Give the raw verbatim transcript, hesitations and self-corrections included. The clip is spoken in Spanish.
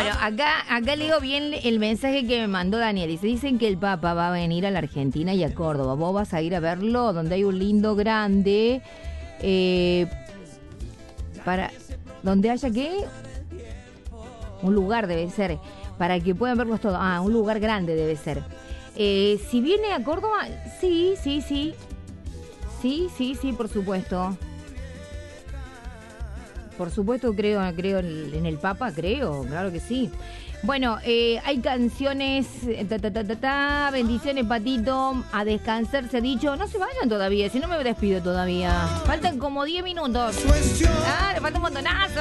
Bueno, acá, acá leo bien el mensaje que me mandó Daniel. Dice, dicen que el Papa va a venir a la Argentina y a Córdoba. Vos vas a ir a verlo, donde hay un lindo grande. Eh, para donde haya que... Un lugar debe ser. Para que puedan verlos todos. Ah, un lugar grande debe ser. Eh, si viene a Córdoba, sí, sí, sí. Sí, sí, sí, por supuesto. Por supuesto, creo, creo en el Papa, creo, claro que sí. Bueno, eh, hay canciones, ta, ta, ta, ta, ta, bendiciones, Patito, a descansar se ha dicho. No se vayan todavía, si no me despido todavía. Faltan como diez minutos. Ah, le falta un montonazo.